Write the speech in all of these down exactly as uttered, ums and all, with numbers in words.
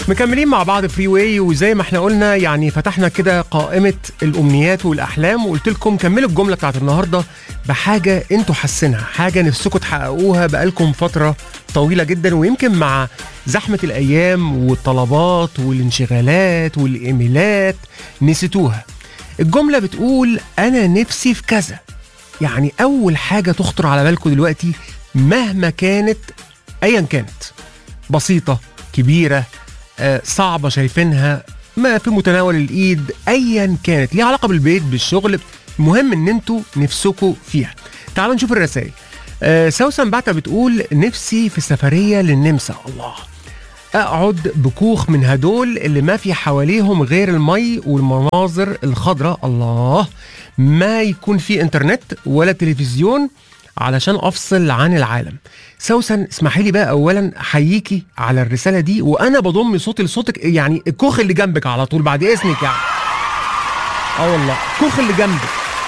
مكملين مع بعض فري واي، وزي ما احنا قلنا يعني فتحنا كده قائمة الأمنيات والأحلام، وقلت لكم كملوا الجملة بتاعت النهاردة بحاجة انتوا حاسينها، حاجة نفسكم تحققوها بقالكم فترة طويلة جدا، ويمكن مع زحمة الأيام والطلبات والانشغالات والإيميلات نسيتوها. الجملة بتقول أنا نفسي في كذا. يعني أول حاجة تخطر على بالكم دلوقتي مهما كانت أيا كانت، بسيطة كبيرة آه، صعبة شايفينها، ما في متناول الإيد، أيا كانت ليها علاقة بالبيت بالشغل، المهم إن انتوا نفسكوا فيها. تعالوا نشوف الرسائل. آه، سوسن بعتها بتقول نفسي في سفرية للنمسا. الله، اقعد بكوخ من هدول اللي ما في حواليهم غير المي والمناظر الخضراء، الله، ما يكون في انترنت ولا تلفزيون علشان افصل عن العالم. سوسن اسمحي لي بقى اولا احييكي على الرساله دي، وانا بضم صوتي لصوتك، يعني الكوخ اللي جنبك على طول بعد اذنك يعني. اه والله الكوخ اللي جنبك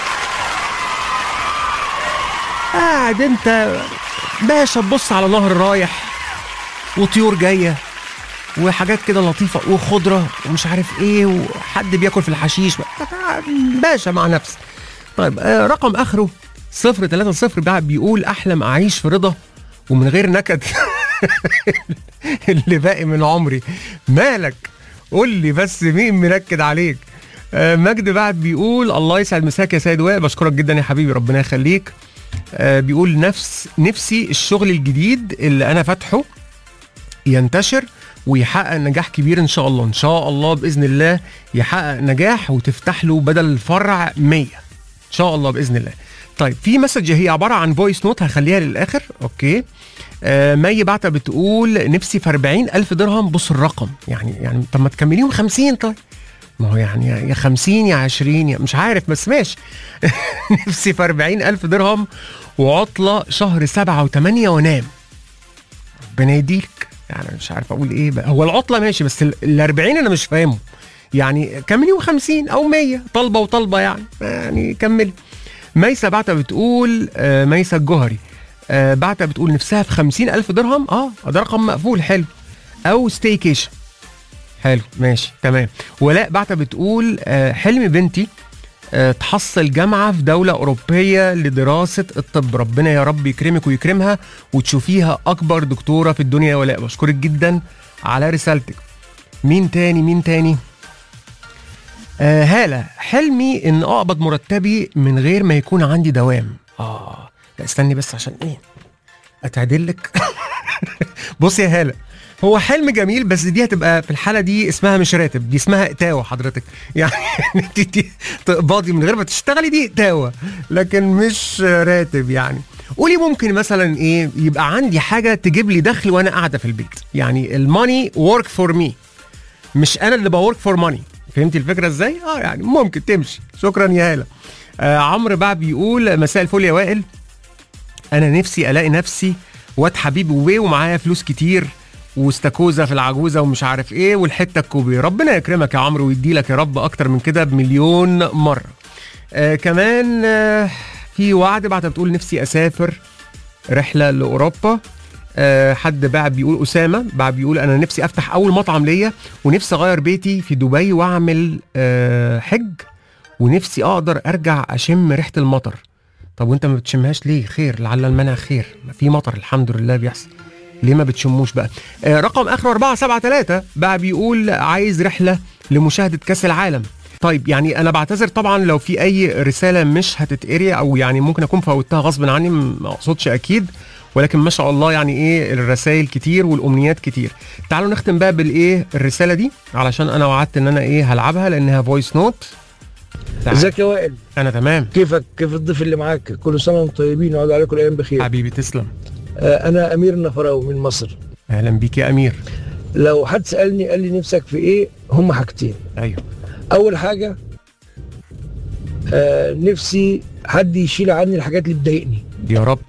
قاعد انت باشا تبص على نهر رايح وطيور جايه وحاجات كده لطيفه وخضره ومش عارف ايه، وحد بياكل في الحشيش باشا مع نفسك. طيب آه رقم اخره صفر تلاتة صفر بقى بيقول احلم اعيش في رضا ومن غير نكد اللي باقي من عمري. مالك قول لي بس مين منكد عليك؟ آه مجد بعد بيقول الله يسعد مساك يا سيد وائل، بشكرك جدا يا حبيبي ربنا يخليك. آه بيقول نفس نفسي الشغل الجديد اللي انا فاتحه ينتشر ويحقق نجاح كبير ان شاء الله، ان شاء الله باذن الله يحقق نجاح وتفتح له بدل الفرع مية ان شاء الله باذن الله. طيب في مسج هي عباره عن فويس نوت هخليها للاخر. اوكي آه مي بعتها بتقول نفسي في أربعين ألف درهم. بص الرقم يعني يعني طب ما تكمليهم خمسين، طيب ما هو يعني يا خمسين يا عشرين يا مش عارف بس ماشي. نفسي في أربعين ألف درهم وعطله شهر سبعة وثمانية وانام. ربنا يديك، يعني مش عارف اقول ايه بقى. هو العطله ماشي بس ال أربعين انا مش فاهمه، يعني كمليهم خمسين او مية، طلبه وطلبه يعني يعني كملي. ميسة بعتها بتقول آه ميسة الجوهري آه بعتها بتقول نفسها في خمسين ألف درهم. اه ده رقم مقفول حلو، او ستيكيشن حلو ماشي تمام. ولاء بعتها بتقول آه حلم بنتي آه تحصل جامعة في دولة أوروبية لدراسة الطب، ربنا يا رب يكرمك ويكرمها وتشوفيها أكبر دكتورة في الدنيا يا ولاء، بشكرك جدا على رسالتك. مين تاني مين تاني آه هالة حلمي ان اقبض مرتبي من غير ما يكون عندي دوام. اه لا استني بس عشان ايه اتعدلك. بص يا هالة، هو حلم جميل بس دي هتبقى في الحالة دي اسمها مش راتب، دي اسمها اتاوة حضرتك. يعني تقبضي من غير ما تشتغلي دي اتاوة لكن مش راتب. يعني قولي ممكن مثلا ايه يبقى عندي حاجة تجيب لي دخل وانا قاعدة في البيت، يعني الماني work for me مش انا اللي بورك فور ماني. فهمتي الفكره ازاي؟ اه يعني ممكن تمشي. شكرا يا هاله. آه عمرو بقى بيقول مساء الفل يا وائل، انا نفسي الاقي نفسي واد حبيب وبيه ومعايا فلوس كتير واستاكوزا في العجوزه ومش عارف ايه والحته الكوبي. ربنا يكرمك يا عمرو ويدي لك يا رب اكتر من كده بمليون مره. آه كمان آه في وعد بعد بتقول نفسي اسافر رحله لاوروبا. أه حد بقى بيقول أسامة بقى بيقول أنا نفسي أفتح أول مطعم ليا ونفسي أغير بيتي في دبي وأعمل أه حج، ونفسي أقدر أرجع أشم ريحة المطر. طب وأنت ما بتشمهاش ليه؟ خير لعل المنع خير، ما في مطر الحمد لله بيحصل، ليه ما بتشموش بقى؟ أه رقم آخر أربعة سبعة ثلاثة بقى بيقول عايز رحلة لمشاهدة كأس العالم. طيب يعني أنا بعتذر طبعا لو في أي رسالة مش هتتقري أو يعني ممكن أكون فوتها غصب عني، ما أقصدش أكيد، ولكن ما شاء الله يعني ايه الرسائل كتير والامنيات كتير. تعالوا نختم بقى بالايه الرساله دي علشان انا وعدت ان انا ايه هلعبها لانها فويس نوت. ازيك يا وائل؟ انا تمام. كيفك؟ كيف الضيف اللي معاك؟ كل سنه وانتم طيبين وعلى عليكم الايام بخير. حبيبي تسلم. آه انا امير النفراوي من مصر. اهلا بيك يا امير. لو حد سالني قال لي نفسك في ايه، هم حاجتين. ايوه. اول حاجه آه نفسي حد يشيل عني الحاجات اللي بتضايقني يا رب.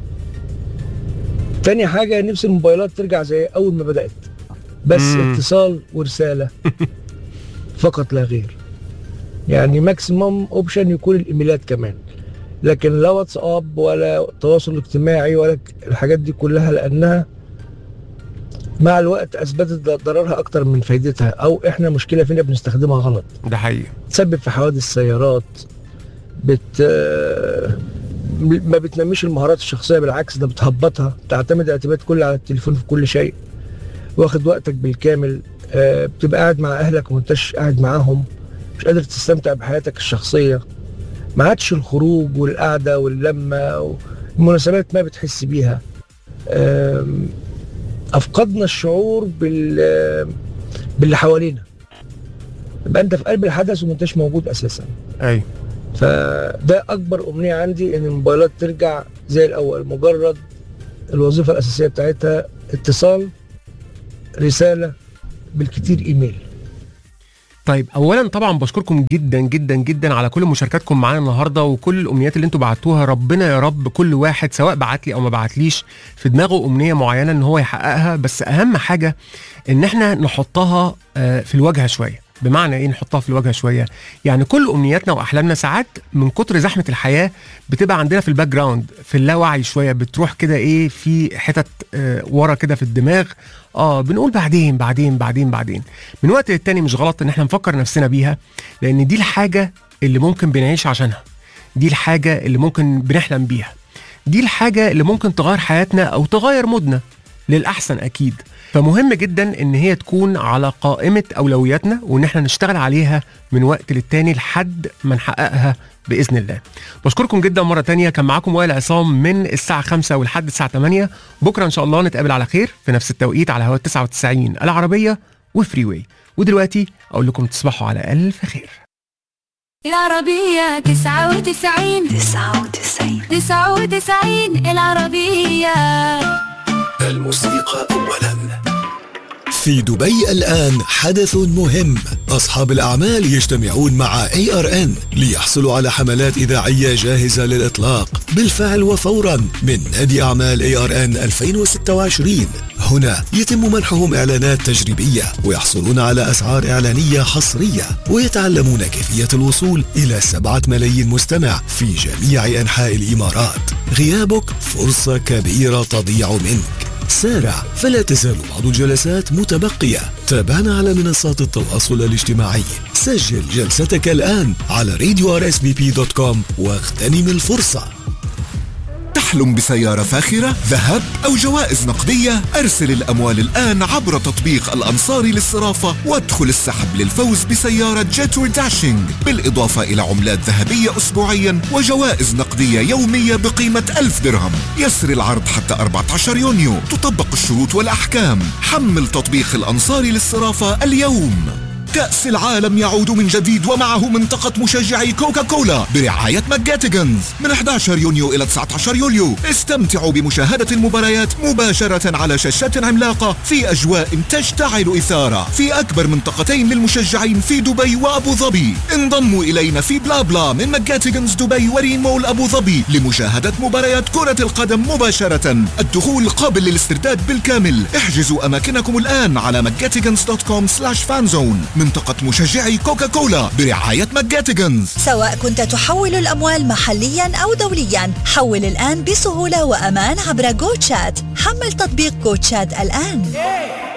تاني حاجة نفس الموبايلات ترجع زي أول ما بدأت، بس مم. اتصال ورسالة فقط لا غير. يعني ماكسيموم اوبشن يكون الإيميلات كمان، لكن لا واتساب ولا تواصل اجتماعي ولا الحاجات دي كلها، لأنها مع الوقت اثبتت ضررها اكتر من فايدتها، او احنا مشكله فينا بنستخدمها غلط. ده حقيقي. تسبب في حوادث سيارات، بت ما بتنميش المهارات الشخصيه، بالعكس ده بتهبطها، تعتمد اعتماد كلي على التليفون في كل شيء، واخد وقتك بالكامل. بتبقى قاعد مع اهلك وما انتش قاعد معاهم، مش قادر تستمتع بحياتك الشخصيه، ما عادش الخروج والقعده واللمه والمناسبات ما بتحس بيها. افقدنا الشعور بال باللي حوالينا، يبقى انت في قلب الحدث وما انتش موجود اساسا. ايوه. فده اكبر امنيه عندي، ان الموبايلات ترجع زي الاول، مجرد الوظيفه الاساسيه بتاعتها اتصال، رساله، بالكتير ايميل. طيب اولا طبعا بشكركم جدا جدا جدا على كل مشاركاتكم معانا النهارده، وكل الامنيات اللي انتوا بعتوها. ربنا يا رب كل واحد سواء بعت لي او ما بعتليش في دماغه امنيه معينه ان هو يحققها، بس اهم حاجه ان احنا نحطها في الواجهه شويه. بمعنى ايه نحطها في الواجهه شويه؟ يعني كل امنياتنا واحلامنا ساعات من كتر زحمه الحياه بتبقى عندنا في الباك جراوند، في اللاوعي شويه، بتروح كده ايه في حتت اه ورا كده في الدماغ. اه بنقول بعدين بعدين بعدين بعدين. من وقت للتاني مش غلط ان احنا نفكر نفسنا بيها، لان دي الحاجه اللي ممكن بنعيش عشانها، دي الحاجه اللي ممكن بنحلم بيها، دي الحاجه اللي ممكن تغير حياتنا او تغير مودنا للاحسن اكيد. فمهم جدا ان هي تكون على قائمة اولوياتنا، وان احنا نشتغل عليها من وقت للتاني لحد ما نحققها باذن الله. بشكركم جدا مرة تانية، كان معاكم وائل عصام من الساعة خمسة ولحد الساعة تمانية. بكرة ان شاء الله نتقابل على خير في نفس التوقيت على هوا تسعة وتسعين العربية وفري واي. ودلوقتي اقول لكم تصبحوا على الف خير. العربية تسعة وتسعين تسعة وتسعين تسعة وتسعين العربية. الموسيقى أولاً. في دبي الآن حدث مهم، أصحاب الأعمال يجتمعون مع إيه آر إن ليحصلوا على حملات إذاعية جاهزة للإطلاق بالفعل وفوراً من نادي أعمال إيه آر إن ألفين وستة وعشرين. هنا يتم منحهم إعلانات تجريبية ويحصلون على أسعار إعلانية حصرية، ويتعلمون كيفية الوصول إلى سبعة ملايين مستمع في جميع أنحاء الإمارات. غيابك فرصة كبيرة تضيع منك، سارع فلا تزال بعض الجلسات متبقية. تابعنا على منصات التواصل الاجتماعي، سجل جلستك الآن على راديو آر إس بي بي دوت كوم واغتنم الفرصة. تحلم بسيارة فاخرة، ذهب أو جوائز نقدية؟ أرسل الأموال الآن عبر تطبيق الأنصاري للصرافة وادخل السحب للفوز بسيارة جيتور داشينج، بالإضافة إلى عملات ذهبية أسبوعيا وجوائز نقدية يومية بقيمة ألف درهم. يسر العرض حتى أربعة عشر يونيو، تطبق الشروط والأحكام. حمل تطبيق الأنصاري للصرافة اليوم. كأس العالم يعود من جديد، ومعه منطقة مشجعي كوكا كولا برعاية ماجاتيجنز من أحد عشر يونيو إلى تسعة عشر يوليو. استمتعوا بمشاهدة المباريات مباشرة على شاشات عملاقة في أجواء تشتعل إثارة في أكبر منطقتين للمشجعين في دبي وأبو ظبي. انضموا إلينا في بلا بلا من ماجاتيجنز دبي وريمول أبو ظبي لمشاهدة مباريات كرة القدم مباشرة. الدخول قابل للاسترداد بالكامل. احجزوا أماكنكم الآن على ماجاتيجنز دوت كوم سلاش فانزون. منطقة مشجعي كوكا كولا برعاية ماجاتيجنز. سواء كنت تحول الأموال محليا أو دوليا، حول الآن بسهولة وأمان عبر جو تشات. حمل تطبيق جو تشات الآن.